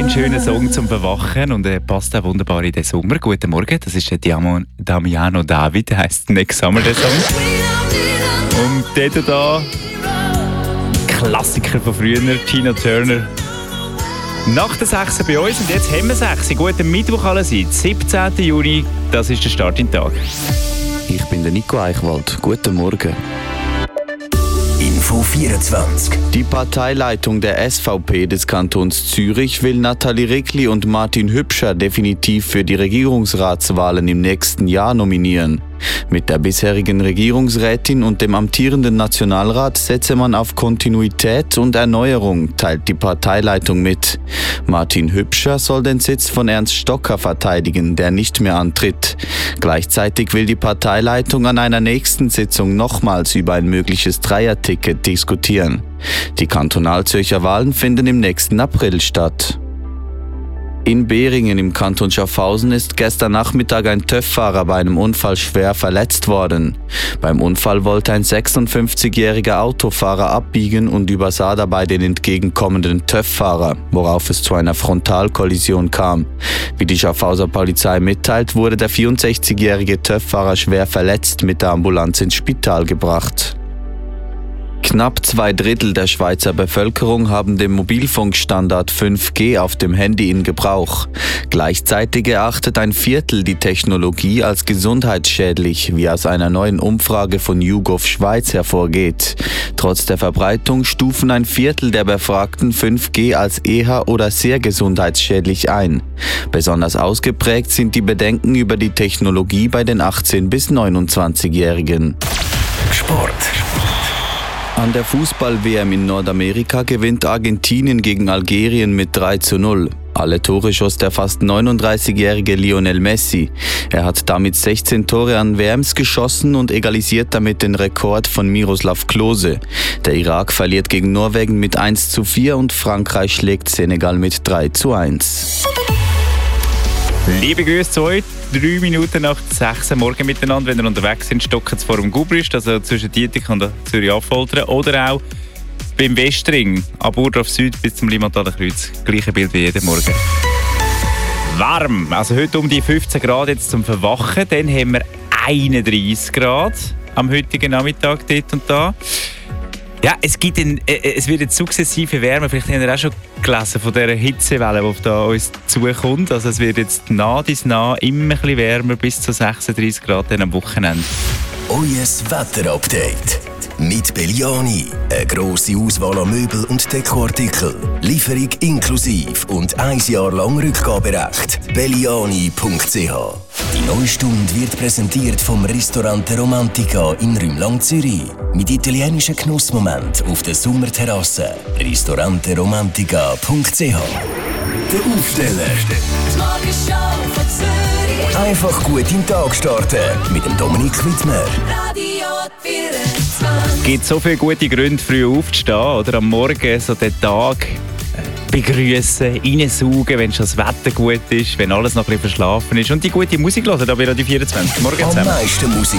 ein schöner Song zum Verwachen und passt auch wunderbar in den Sommer. Guten Morgen, das ist der Damiano David, der heisst «Next Summer», der Song. Und der da, Klassiker von früher, Tina Turner. Nach der 6 bei uns und jetzt haben wir 6. Guten Mittwoch allerseits, 17. Juni, das ist der Start in den Tag. Ich bin der Nico Eichwald. Guten Morgen. Info 24. Die Parteileitung der SVP des Kantons Zürich will Nathalie Rickli und Martin Hübscher definitiv für die Regierungsratswahlen im nächsten Jahr nominieren. Mit der bisherigen Regierungsrätin und dem amtierenden Nationalrat setze man auf Kontinuität und Erneuerung, teilt die Parteileitung mit. Martin Hübscher soll den Sitz von Ernst Stocker verteidigen, der nicht mehr antritt. Gleichzeitig will die Parteileitung an einer nächsten Sitzung nochmals über ein mögliches Dreierticket diskutieren. Die Kantonalzürcher Wahlen finden im nächsten April statt. In Behringen im Kanton Schaffhausen ist gestern Nachmittag ein TÜV-Fahrer bei einem Unfall schwer verletzt worden. Beim Unfall wollte ein 56-jähriger Autofahrer abbiegen und übersah dabei den entgegenkommenden TÜV-Fahrer, worauf es zu einer Frontalkollision kam. Wie die Schaffhauser Polizei mitteilt, wurde der 64-jährige TÜV-Fahrer schwer verletzt mit der Ambulanz ins Spital gebracht. Knapp 2/3 der Schweizer Bevölkerung haben den Mobilfunkstandard 5G auf dem Handy in Gebrauch. Gleichzeitig erachtet ein Viertel die Technologie als gesundheitsschädlich, wie aus einer neuen Umfrage von YouGov Schweiz hervorgeht. Trotz der Verbreitung stufen ein Viertel der Befragten 5G als eher oder sehr gesundheitsschädlich ein. Besonders ausgeprägt sind die Bedenken über die Technologie bei den 18- bis 29-Jährigen. Sport. An der Fußball-WM in Nordamerika gewinnt Argentinien gegen Algerien mit 3:0. Alle Tore schoss der fast 39-jährige Lionel Messi. Er hat damit 16 Tore an WMs geschossen und egalisiert damit den Rekord von Miroslav Klose. Der Irak verliert gegen Norwegen mit 1:4 und Frankreich schlägt Senegal mit 3:1. Liebe Grüße zu euch, 3 Minuten nach 6 Uhr morgen miteinander. Wenn ihr unterwegs sind, stocken vor dem Gubrist, also zwischen Dietik und Zürich Affoltern. Oder auch beim Westring, ab Urdorf Süd bis zum Limataler Kreuz. Gleiche Bild wie jeden Morgen. Warm, also heute um die 15 Grad jetzt zum Verwachen. Dann haben wir 31 Grad am heutigen Nachmittag dort und da. Ja, es wird jetzt sukzessive wärmer. Vielleicht habt ihr auch schon gelesen von dieser Hitzewelle, die da uns zukommt. Also es wird jetzt nah immer ein bisschen wärmer, bis zu 36 Grad dann am Wochenende. Euer Wetterupdate. Mit Belliani. Eine grosse Auswahl an Möbel und Dekoartikeln. Lieferung inklusiv und 1 Jahr lang Rückgaberecht. Belliani.ch. Die neue Stunde wird präsentiert vom Ristorante Romantica in Rümlang, Zürich. Mit italienischen Genussmomenten auf der Sommerterrasse. ristoranteromantica.ch. Der Aufsteller. Die Morgenshow von Zürich. Einfach gut in den Tag starten mit dem Dominik Wittmer. Radio 24. Es gibt so viele gute Gründe, früh aufzustehen oder am Morgen so den Tag begrüßen, reinsaugen, wenn schon das Wetter gut ist, wenn alles noch ein bisschen verschlafen ist und die gute Musik hören, da bei Radio 24. Morgen zusammen. Am meisten Musik